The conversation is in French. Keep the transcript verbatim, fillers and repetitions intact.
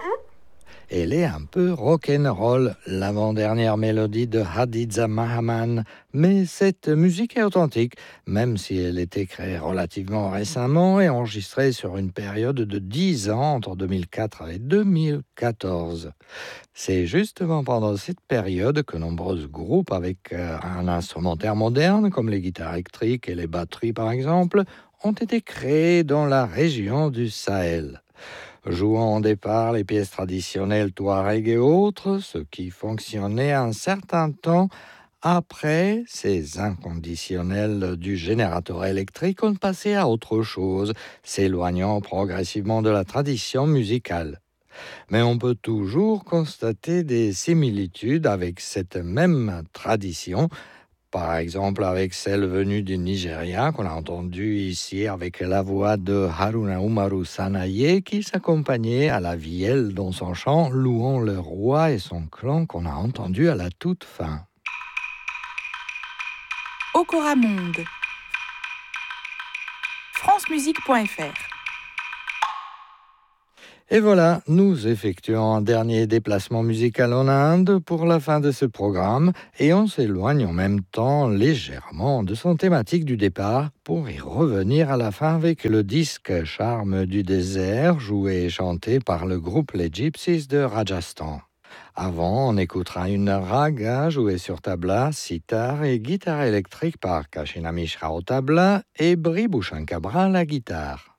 Elle est un peu rock'n'roll, l'avant-dernière mélodie de Hadiza Mahaman, mais cette musique est authentique, même si elle était créée relativement récemment et enregistrée sur une période de dix ans entre deux mille quatre et deux mille quatorze. C'est justement pendant cette période que nombreux groupes avec euh, un instrumentaire moderne, comme les guitares électriques et les batteries par exemple, ont été créés dans la région du Sahel. Jouant au départ les pièces traditionnelles touareg et autres, ce qui fonctionnait un certain temps. Après, ces inconditionnels du générateur électrique ont passé à autre chose, s'éloignant progressivement de la tradition musicale. Mais on peut toujours constater des similitudes avec cette même tradition, par exemple avec celle venue du Nigeria qu'on a entendue ici avec la voix de Haruna Umaru Sanaye qui s'accompagnait à la vielle dans son chant louant le roi et son clan qu'on a entendu à la toute fin. Okora Monde. france musique point f r. Et voilà, nous effectuons un dernier déplacement musical en Inde pour la fin de ce programme et on s'éloigne en même temps légèrement de son thématique du départ pour y revenir à la fin avec le disque Charme du désert joué et chanté par le groupe Les Gypsies de Rajasthan. Avant, on écoutera une raga jouée sur tabla, sitar et guitare électrique par Kashina Mishra au tabla et Bribushan Cabra à la guitare.